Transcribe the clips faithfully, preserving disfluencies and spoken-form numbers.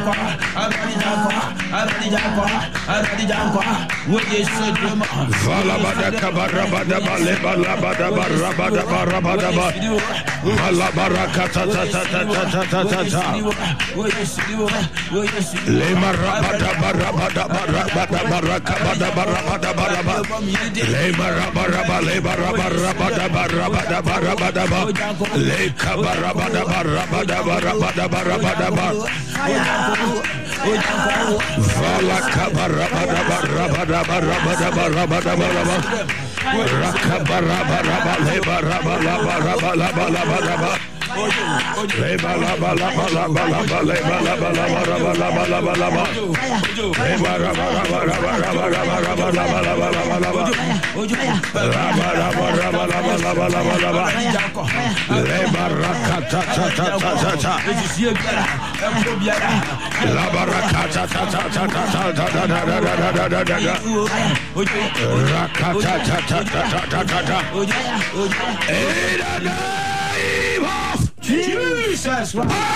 Valabada kabarabada baleba labada barabada barabada ba malabarakata ta ta ta ta ta ta ta le marabada barabada barabada barakabada barabada baraba le marabada le barabada barabada barabada ba le kabarabada barabada barabada barabada ba vala kabarabada barabada barabada barabada baraba rakabarabada le barabada barabada barabada Leba la ba la ba la ba la ba leba la ba la ba la ba la ba la ba la ba leba la ba la ba la ba la ba la ba la ba la ba la ba la ba la ba la ba la ba la ba la ba la ba la ba la ba leba rakata ta ta ta ta ta la barakata ta ta ta ta ta ta ta ta ta ta ta ta rakata ta ta ta ta ta ta eh da da Jesus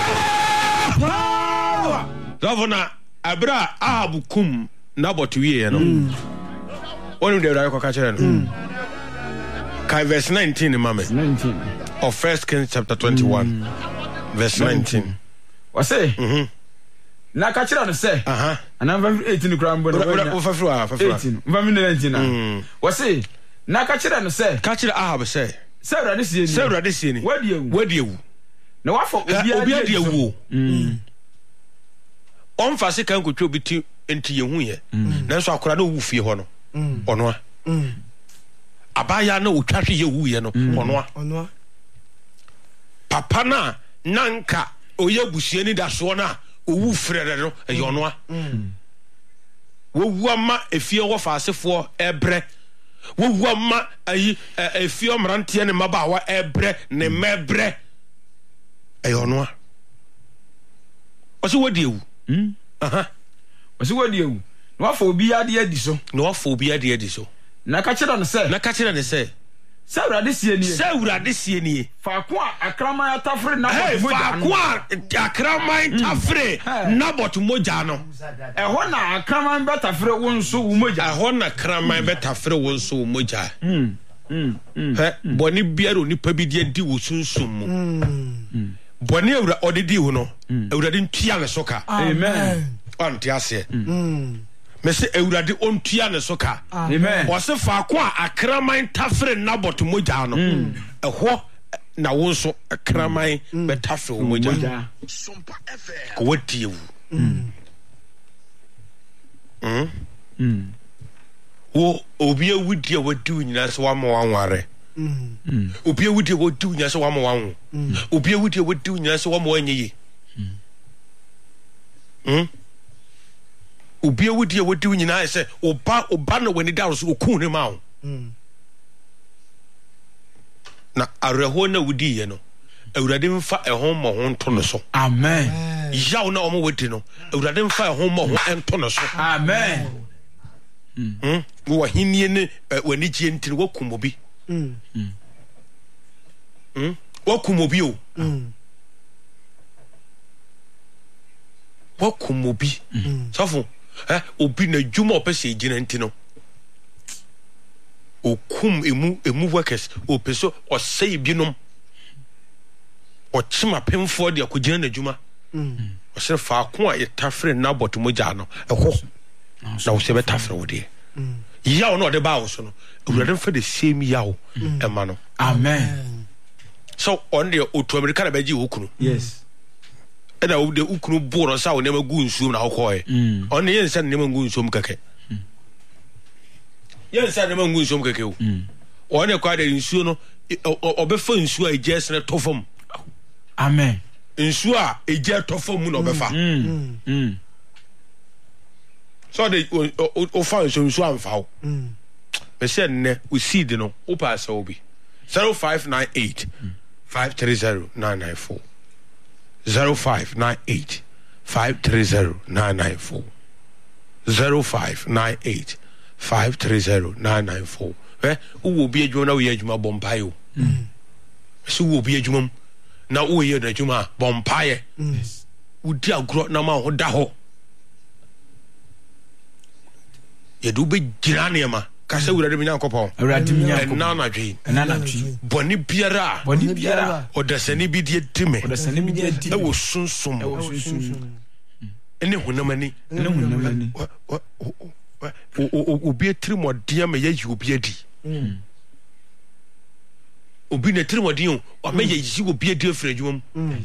power. Governor Abra Abu Kum Nabot we no. One of the right catcher. Kai verse nineteen, Mamma. Nineteen of First Kings chapter twenty-one, verse nineteen. What say? Mm-hmm. Na catcher on say. Uh huh. And I'm eighteen gram, but eighteen. nineteen. What say? Na catcher on say. Catcher Ahab say. Sarah this year. Sarah this year. Where do you? Where do you? No, what for? Obia de wo. Mm. On fa se kan kotwo biti enti ye hu ye. Nanso akora na owu fie ho no. Ono a. Mm. Abaya na otwahwe ye wu ye no. Ono a. Ono a. Papa na nanka oye busie ni da so na owu frere no e ye ono a. Mm. Wo wu ama efie wo fa asefo ebre. Wo wu ama ayi efie omrante ne mabawa ebre ne mebre. Ayonoa Osi wodi ewu mm aha Osi wodi ewu no afọ obi ade adi so no afọ obi ade adi so na ka kira no se na ka kira ne se se urade sie nie se urade sie nie fa ko akraman atafre na bot moja fa ko akraman tafre na bot moja no e ho na akraman betafre wonso wo moja e ho na akraman betafre wonso wo moja mm mm he boni biaro ni pa bi de di wo sunsum mu mm Boni ewura odidi wo no ewurade ntua ne soka amen onti ase mm me se ewurade ontua ne soka amen wo se fa ko akraman tafre nabot moja no eho na wo nso akraman betafre wo moja sompa ever ko wadi ewu mm mm wo obi ewudi e wadi nyina se wa ma wanware Mm. Obi ewudi wo du nya se wa mo wanwo. Obi ewudi wo du nya se wa mo anyi. Mm. Obi ewudi wo du nyina se oba oba na wani da so okun ne ma wo. Mm. Na areho na wudi ye no. Ewurade mfa ehon mo ho nto no so. Amen. Yawo na omo wodi no. Ewurade mfa ehon mo ho ento no so. Amen. Mm. Wo hinie ne wani gie ntini wo kumobi. Mm. Mm. Mm. Wakumobi o. Mm. Wakumobi. Mm. Safo, eh obi na djuma opese ejina ntino. Okum emu emu workers opeso osei binom. Ochima pemfo de akogina na djuma. Mm. Ose fa ko a yetafre na bot moja no. Eho. Na wo se betafre wo de. Mm. Yawo no de ba wo so no. Ewurade for the same yawo ema no. Amen. So on the otu America na beji okunu. Yes. E da wo de okunu bo no sa wo ne magu nsuom na hokoe. On the yensa ne magu nsuom keke. Yensa ne magu nsuom keke o. On the kwa de nsuo no obefa nsuo a eje sene tofom. Amen. Nsuo a eje tofom mu na obefa. Mm. Mm. So the o fa nsuo amfa wo. Mm. Me said ne we see the no opa so be zero five nine eight five three zero nine nine four zero five nine eight five three zero nine nine four zero five nine eight five three zero nine nine four eh who will be a juna we ejuma bompayo mm so will be a juma na wo ye na juma bompaye yes wudi agro na ma ho da ho ye do be gira ne ma ka se wurade mi nyankopon awurade mi nyankopon na na dwe na na dwe boni biara boni biara odasani bi die time odasani bi die e wo sunsum e wo sunsum ene hunamani ene hunamani obi etrimodie ma ye obi adi obi ne trimodie o ma ye yi obi adi afrajum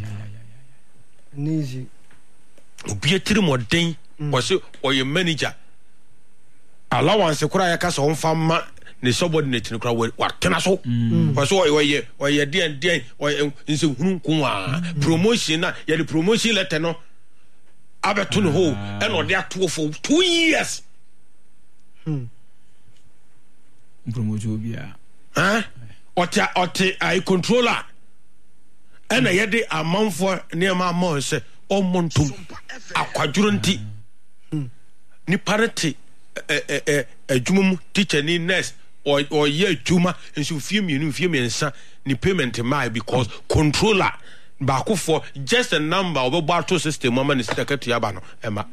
nizi obi etrimodie wo se oye manager allowance kura ya kasa on fama ne subordinate ne kura wa tena so wo so oye oye den den oye nse hunu kunwa promotion na ya the promotion letter no abeto no ho e no de ato for two years hmm promotion bia eh ote ote ai controller e na ye de amanfo ne ma ma se o montum akwaduro nti ni parity eh eh eh adwumum teacher ni nurse or or ye adwuma nso fie mienu fie miensa ni payment mai because controller baako for just a number of battle system mama ni sitaka to yaba no ema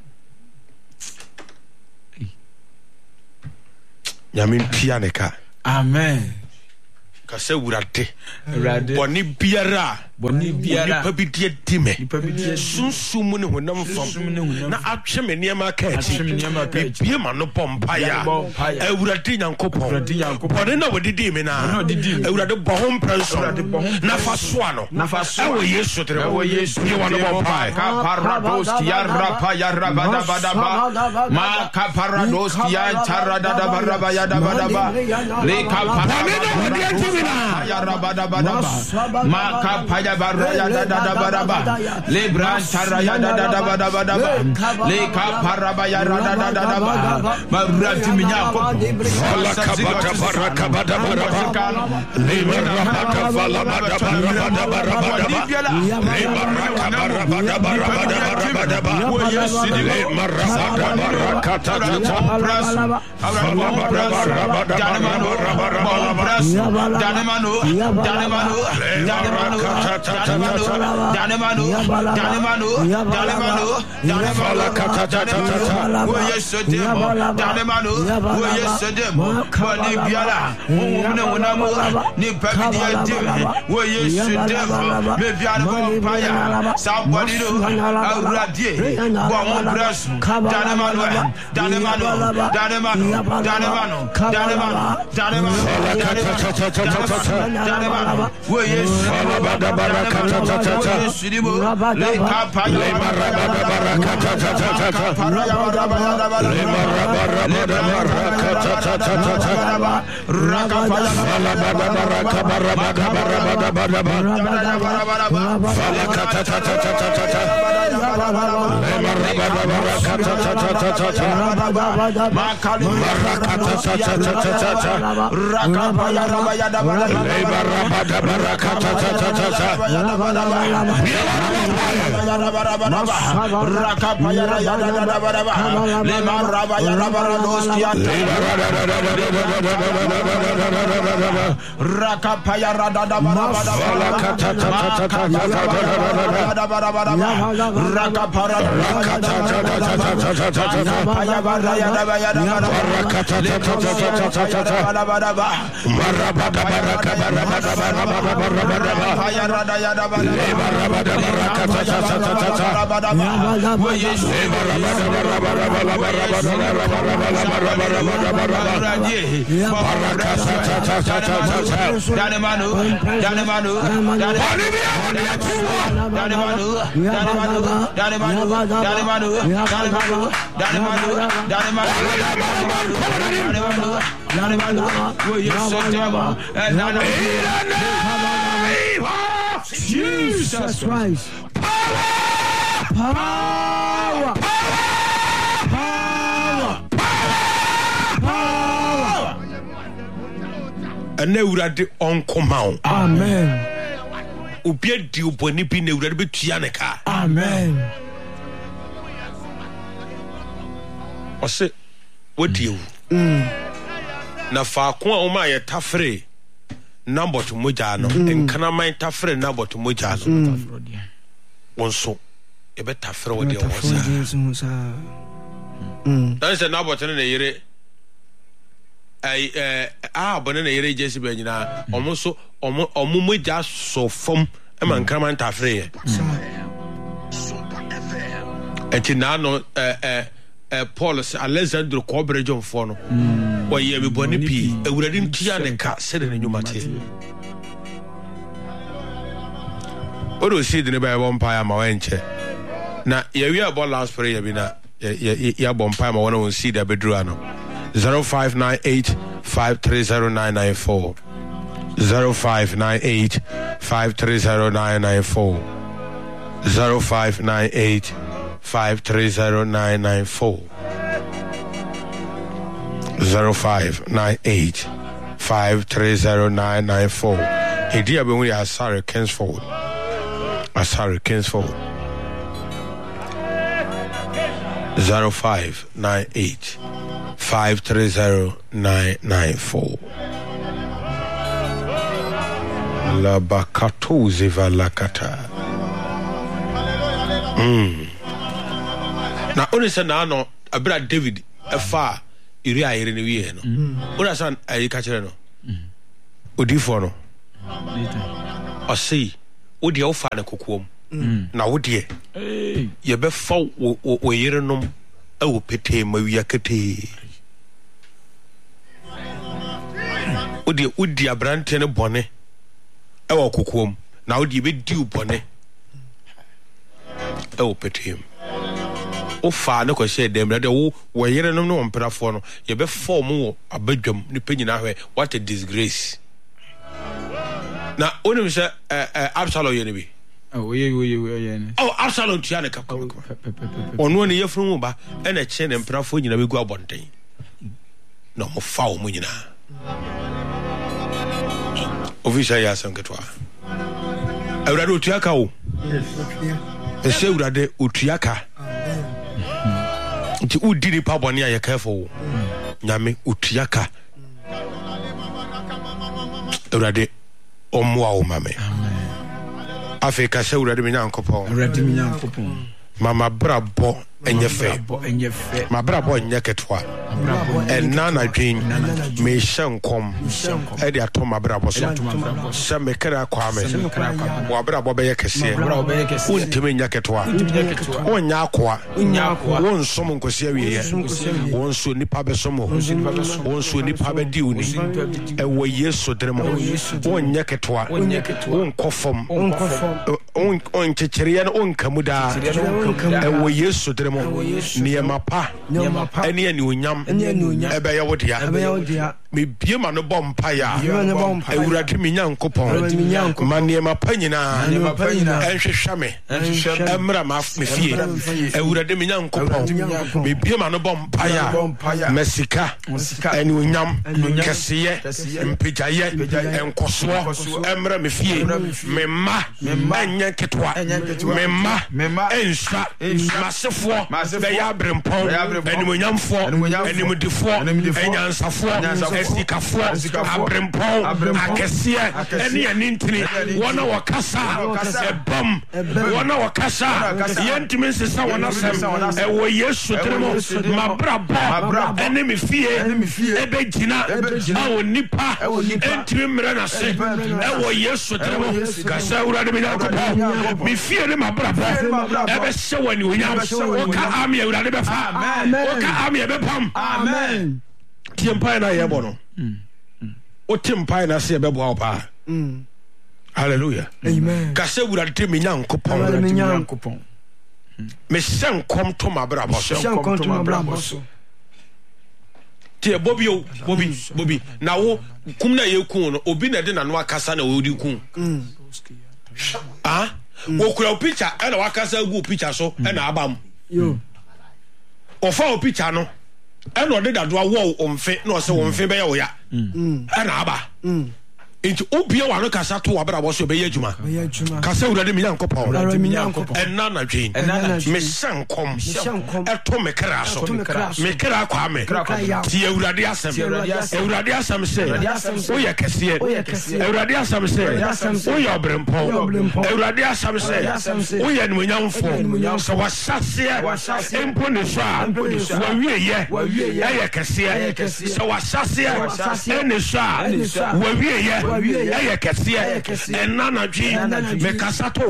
yamin pianeka amen ka se wurade wurade boni biara boni biara nipa bi die dime nipa bi die sunsum ne honam fam na atwe me niam ka achi atwe me niam ka achi bie ma no pompa ya awurade nyankopon awurade nyankopon boni na wodidi me na awurade bo ho mpenso na fa soa no na fa soa ewo yesu tere ewo yesu ni wano pompa ka parados ya rapa ya rabada bada ba ma ka parados ya tarada da baraba ya da bada ba le ka parados ya rabada bada ba ma ka paya baraya da da bada ba le bran taraya da da bada bada ba le ka paraba ya da da da ba ma rati minya ko la kabata baraka bada baraba le baraka vala bada baraba baraba le baraka baraba baraba baraba ba wo yesu le maraba baraka ta ta pras baraba baraba baraba Danimanu, Danimanu, Danimanu, Danimanu, Danimanu, Danimanu, Danimanu, Danimanu, wo yesedemo, Danimanu, wo yesedemo, bani biara, umune unamu, ni pebidi edimi, wo yesedemo, me biara bompaya, somebody do, awradie, bomo bras, Danimanu, Danimanu, Danimanu, Danimanu, Danimanu, Danimanu, Danimanu, wo yesu bada baraka ta ta ta ta le kapa le baraka baraka ta ta ta ta ta le baraka baraka ta ta ta ta ta raka fala bada baraka baraka baraka baraka fala ta ta ta ta ta ta le baraka baraka ta ta ta ta ta makali baraka ta ta ta ta ta ta raka fala ya da le baraka baraka ta ta ta ta ta raka paya ya da da baraba le maraba ya da barados ya raka paya ra da da baraba raka ta ta ta ta da baraba raka para raka ta ta ta ta ta paya bara ya da ya da raka ta ta ta ta ta ta ta baraba maraba da baraka baraba baraba baraba paya ra da ya da baraba raka ta ta ta ta ta wo yesu baraba baraba baraba baraka ta ta ta ta ta Danimanu Danimanu Danimanu Danimanu Danimanu Danimanu Danimanu Danimanu Danimanu Danimanu wo yesu tema Jesus Christ. Power! Power! Power! Power! And now urade onkomao. Amen. Ubia di uboni bi na urade betuaneka. Amen. Ose wodi Mm. Na fa ko a o ma ye tafre number to moja no enkana man tafre number to moja no wonso e be tafre wo de wo sa mm dan se na botene na yere ai eh ah bone na yere jesi be nyina omo so omo omo moja so fom e man kraman tafre ye eti na no eh eh eh Paul Alexander Cobrejon fo no o ye me bone pi ewurade ntia ne ka se de nyumate odo see the by vampire ma wenche na ye wi about last prayer bi na ye ya vampire ma wona won see the bedru ano zero five nine eight five three zero nine nine four zero five nine eight five three zero nine nine four zero five nine eight five three zero nine nine four zero five nine eight five three zero nine nine four Edia be we are sorry Kingsford Asari Kingsford zero five nine eight five three zero nine nine four La Bakato Ziva Lakata. Hmm. Na only say na no abra David efa iri ayire ne wie no. Ora san ayi ka kire no. Odifo no. O see wodi e wofa na kokoom na wodi e ye be fa wo yerenom e wo pete mawia kete wodi wodi abrante ne bone e wo kokoom na wodi be di bone e wo pete o fa na ko she dem de wo wo yerenom no omprafo no ye be fa mo wo abadwam ni panyina hwe what a disgrace. Na onim se eh eh Absalom ye ne bi oh ye ye ye ne oh Absalom tia ne kaka ono ne yefru mu ba e na che ne mprafo nyina be gu abonten no mo fa o mu nyina official ya san ketwa awrade otuaka o yes ese awrade otuaka nti udi ni pa boni aye careful nyame otuaka awrade omwa o mame Afrika se urade mi nyankopon urade mi nyankopon mama brabo enye fe ma brabo enye ketwa enna na dwen me hyenkom e de ato ma brabo so se me kra kwa me wa brabo be ye kese untime nya ketwa onya akwa won som nkosi awie won so nipa be somo won so nipa be di uni e wo Yesu dremo won nya ketwa won kofom on on checheriya on kamuda e wo Yesu dremo niema pa ene ani onyam ebe ya wodia me bie ma no bompa ya ewurade mi nyankopon ma niema pa nyina enhwehwa me emra ma me fie ewurade mi nyankopon me bie ma no bompa ya mesika ene onyam keseye mpejaye enkoso emra me fie me ma anya ketwa me ma ensha masefo be ya brempon ene onyamfo ene mudifo enyansafo esikafo abrempon akese ene anintini wona wakasa ebam wona wakasa yentimi sesa wona sem e wo Yesu tremo mabrabo ene me fie ebe gina awo nipa entimi mre na se e wo Yesu tremo kasa urade me yakopon me fie ne mabrabo ebe se wani onyam oka ami urade be fa oka ami ebe pam amen tiempa na ye bono o tiempa na se be bo pa hallelujah amen ka se urade me nyankopon me nyankopon me senkom to mabrabo senkom to mabrabo so tie bobi o bobi bobi na wo kum na ye kun no obi na de na no akasa na wo di kun ah wo kura picture e na wakasa gu picture so e na abam yo ofa o picture no e na ode dado awo omfe na o se omfe be ye wo ya e na aba Into Ubia Wanakasa to Abra was your Bayajuma. Kasa Uradi Miankopon. And Nana Jean. And Nana Miss Sankom. Atomekaraso. Mekara Kwame. Tia Uradiasam. Uradiasam say. Oya Cassia. Uradiasam say. Oya Brempo. Uradiasam say. Oya Nuyam form. So was Sassia. Impunisha. Where ye. Aya Cassia. So was Sassia. Enisha. Where ye. Aya Cassia. And Nana Jean. Mekasato